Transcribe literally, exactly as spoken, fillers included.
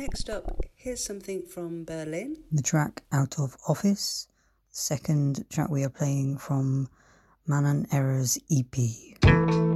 Next up, here's something from Berlin. The track Out of Office, second track we are playing from Manan Error's E P.